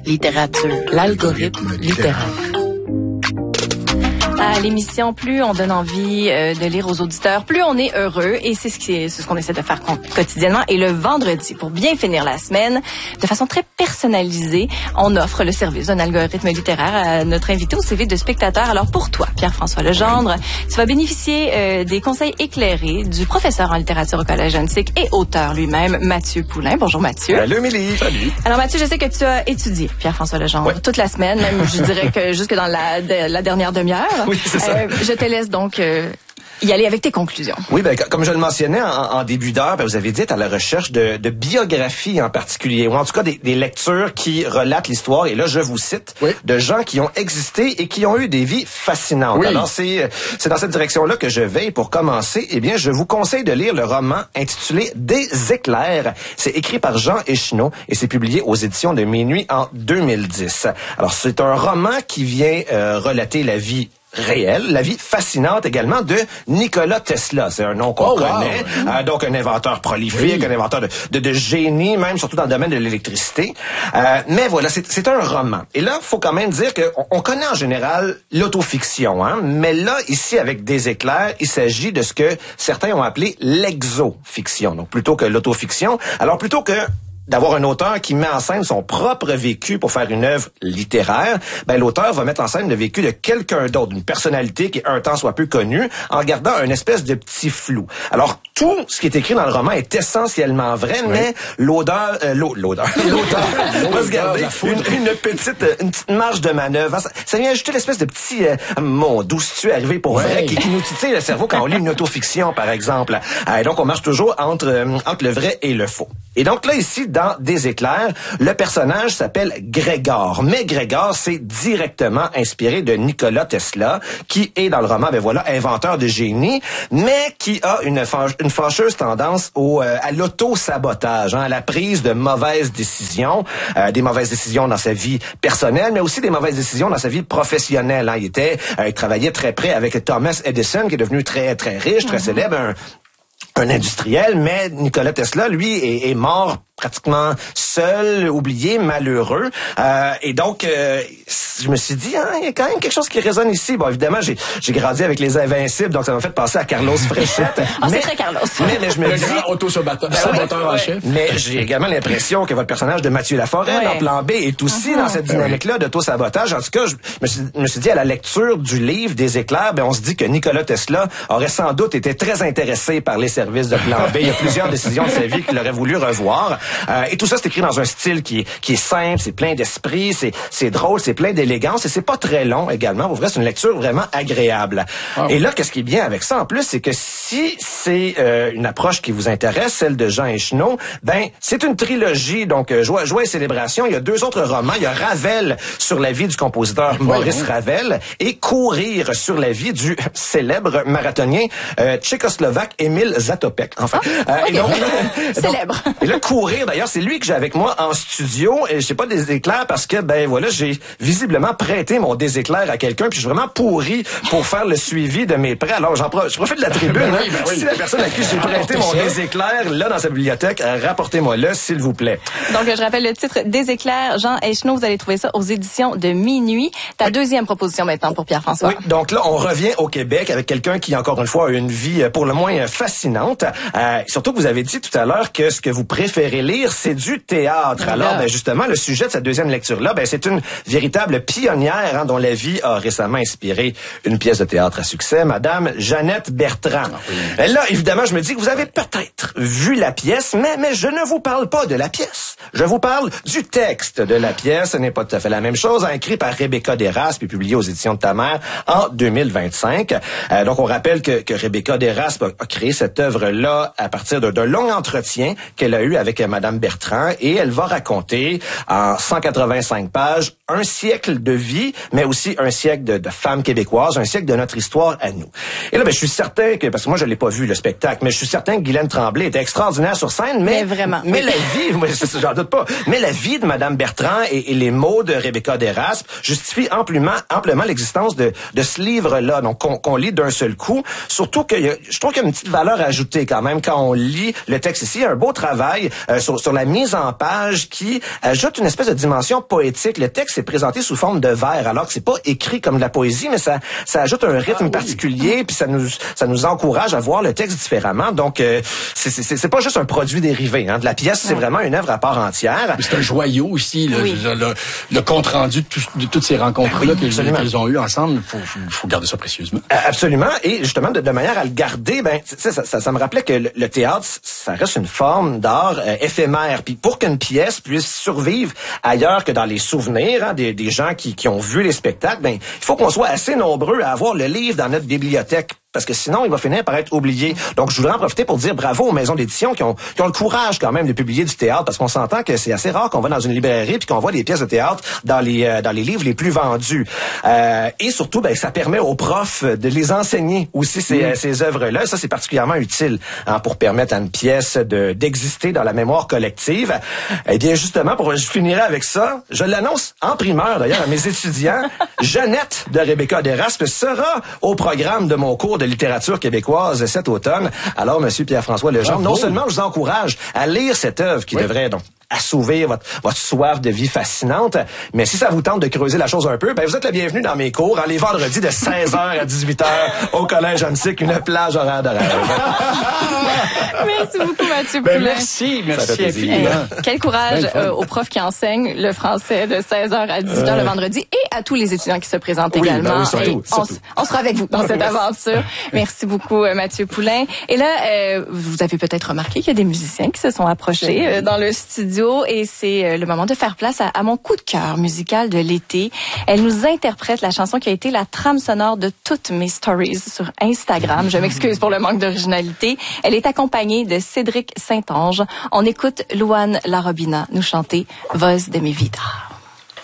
Littérature, l'algorithme littéraire. À l'émission, plus on donne envie de lire aux auditeurs, plus on est heureux. Et c'est ce qu'on essaie de faire quotidiennement. Et le vendredi, pour bien finir la semaine, de façon très personnalisée, on offre le service d'un algorithme littéraire à notre invité au CV de spectateur. Alors pour toi, Pierre-François Legendre, tu vas bénéficier des conseils éclairés du professeur en littérature au Collège Antique et auteur lui-même, Mathieu Poulin. Bonjour Mathieu. Salut Émilie. Salut. Alors Mathieu, je sais que tu as étudié Pierre-François Legendre toute la semaine, même je dirais que jusque dans la dernière demi-heure. Oui, c'est ça. Je te laisse donc y aller avec tes conclusions. Oui, ben comme je le mentionnais en début d'heure, ben, vous avez dit être à la recherche de biographies en particulier, ou en tout cas des lectures qui relatent l'histoire, et là je vous cite, de gens qui ont existé et qui ont eu des vies fascinantes. Oui. Alors c'est dans cette direction-là que je vais. Pour commencer, eh bien je vous conseille de lire le roman intitulé Des éclairs. C'est écrit par Jean Echenoz et c'est publié aux éditions de Minuit en 2010. Alors c'est un roman qui vient relater la vie réelle, la vie fascinante également de Nikola Tesla. C'est un nom qu'on connaît. Donc un inventeur prolifique, un inventeur de génie, même surtout dans le domaine de l'électricité. Mais voilà, c'est un roman. Et là, faut quand même dire que on connaît en général l'autofiction, hein. Mais là, ici, avec Des éclairs, il s'agit de ce que certains ont appelé l'exofiction. Donc plutôt que l'autofiction. Alors plutôt que d'avoir un auteur qui met en scène son propre vécu pour faire une œuvre littéraire, ben l'auteur va mettre en scène le vécu de quelqu'un d'autre, d'une personnalité qui un temps soit peu connue, en gardant une espèce de petit flou. Alors tout ce qui est écrit dans le roman est essentiellement vrai, mais l'auteur va se garder une petite marge de manœuvre. Ça vient ajouter l'espèce de petit mot d'où tu es arrivé pour vrai, qui nous titille le cerveau quand on lit une autofiction, par exemple. Et donc on marche toujours entre le vrai et le faux. Et donc là, ici, dans Des éclairs, le personnage s'appelle Grégor. Mais Grégor, c'est directement inspiré de Nikola Tesla, qui est, dans le roman, inventeur de génie, mais qui a une fâcheuse tendance à l'auto-sabotage, hein, à la prise de mauvaises décisions, des mauvaises décisions dans sa vie personnelle, mais aussi des mauvaises décisions dans sa vie professionnelle. Hein. Il travaillait très près avec Thomas Edison, qui est devenu très, très riche, très célèbre, un industriel, mais Nikola Tesla, lui, est mort pratiquement seul, oublié, malheureux. Et donc, je me suis dit, il y a quand même quelque chose qui résonne ici. Bon, évidemment, j'ai grandi avec les Invincibles, donc ça m'a fait penser à Carlos Fréchette. C'est très Carlos. Mais je me dis... Le grand auto-saboteur en chef. Mais j'ai également l'impression que votre personnage de Mathieu Laforêt, dans Plan B, est aussi dans cette dynamique-là d'auto-sabotage. En tout cas, je me suis dit, à la lecture du livre Des éclairs, on se dit que Nikola Tesla aurait sans doute été très intéressé par les services de Plan B. Il y a plusieurs décisions de sa vie qu'il aurait voulu revoir. Et tout ça, c'est écrit dans un style qui est simple, c'est plein d'esprit, c'est drôle, c'est plein d'élégance et c'est pas très long également. Pour vrai, c'est une lecture vraiment agréable. Et là, qu'est-ce qui est bien avec ça en plus, c'est que si c'est une approche qui vous intéresse, celle de Jean Echenoz, c'est une trilogie. Donc, Joie et célébration. Il y a 2 autres romans. Il y a Ravel sur la vie du compositeur Maurice Ravel et Courir sur la vie du célèbre marathonien tchécoslovaque Emil Zatopek. Enfin, célèbre. Et là, Courir, d'ailleurs, c'est lui que j'ai avec moi en studio. Et je sais pas Des éclairs parce que, j'ai visiblement prêté mon Des éclairs à quelqu'un puis je suis vraiment pourri pour faire le suivi de mes prêts. Alors, je profite de la tribune. Si la personne à qui j'ai prêté mon Des éclairs, là, dans sa bibliothèque, rapportez-moi-le, s'il vous plaît. Donc, je rappelle le titre Des éclairs, Jean Echenoz. Vous allez trouver ça aux éditions de Minuit. Ta deuxième proposition maintenant pour Pierre-François. Oui, donc là, on revient au Québec avec quelqu'un qui, encore une fois, a une vie pour le moins fascinante. Surtout que vous avez dit tout à l'heure que ce que vous préférez lire, c'est du théâtre. Alors, justement, le sujet de cette deuxième lecture-là, c'est une véritable pionnière dont la vie a récemment inspiré une pièce de théâtre à succès, Madame Jeannette Bertrand. Là, évidemment, je me dis que vous avez peut-être vu la pièce, mais je ne vous parle pas de la pièce. Je vous parle du texte de la pièce. Ce n'est pas tout à fait la même chose. Écrit par Rebecca Deraspe et publié aux éditions de Ta Mère en 2025. Donc, on rappelle que Rebecca Deraspe a créé cette œuvre-là à partir d'un long entretien qu'elle a eu avec Madame Bertrand et elle va raconter en 185 pages un siècle de vie, mais aussi un siècle de femmes québécoises, un siècle de notre histoire à nous. Et là, je suis certain que, parce que moi, je l'ai pas vu, le spectacle, mais je suis certain que Guylaine Tremblay était extraordinaire sur scène, mais vraiment. Mais la vie, moi, j'en doute pas. Mais la vie de Madame Bertrand et les mots de Rebecca Deraspe justifient amplement l'existence de ce livre-là, donc qu'on lit d'un seul coup. Surtout que je trouve qu'il y a une petite valeur ajoutée quand même quand on lit le texte ici. Il y a un beau travail sur la mise en page qui ajoute une espèce de dimension poétique. Le texte est présenté sous forme de vers, alors que c'est pas écrit comme de la poésie, mais ça ajoute un rythme particulier, puis ça nous encourage à voir le texte différemment. Donc c'est pas juste un produit dérivé, hein. De la pièce, c'est vraiment une œuvre à part entière. C'est un joyau aussi, le compte rendu de toutes ces rencontres-là qu'ils ont eues ensemble. Faut garder ça précieusement. Absolument. Et justement, de manière à le garder, ça me rappelait que le théâtre, ça reste une forme d'art éphémère. Puis pour qu'une pièce puisse survivre ailleurs que dans les souvenirs, hein, des gens qui ont vu les spectacles, il faut qu'on soit assez nombreux à avoir le livre dans notre bibliothèque. Parce que sinon, il va finir par être oublié. Donc, je voudrais en profiter pour dire bravo aux maisons d'édition qui ont le courage quand même de publier du théâtre, parce qu'on s'entend que c'est assez rare qu'on va dans une librairie puis qu'on voit des pièces de théâtre dans les livres les plus vendus. Et surtout, ça permet aux profs de les enseigner aussi ces œuvres-là. Ça, c'est particulièrement utile pour permettre à une pièce d'exister dans la mémoire collective. Eh bien, justement, je finirai avec ça. Je l'annonce en primeur, d'ailleurs, à mes étudiants. Jeannette de Rebecca Deraspe sera au programme de mon cours de littérature québécoise cet automne. Alors, Monsieur Pierre-François Legendre, non seulement je vous encourage à lire cette œuvre qui devrait donc assouvir votre soif de vie fascinante, mais si ça vous tente de creuser la chose un peu, vous êtes le bienvenu dans mes cours, les vendredis de 16h à 18h au Collège Annecy, une plage horaire de rêve. Merci beaucoup, Mathieu Poulin. Merci infiniment. Quel courage aux profs qui enseignent le français de 16h à 18h le vendredi et à tous les étudiants qui se présentent également. Surtout. On sera avec vous dans cette aventure. Merci beaucoup, Mathieu Poulin. Et là, vous avez peut-être remarqué qu'il y a des musiciens qui se sont approchés dans le studio et c'est le moment de faire place à mon coup de cœur musical de l'été. Elle nous interprète la chanson qui a été la trame sonore de toutes mes stories sur Instagram. Je m'excuse pour le manque d'originalité. Elle est accompagnée de Cédric Saint-Onge. On écoute Luan Larobina nous chanter Voz de mi vida.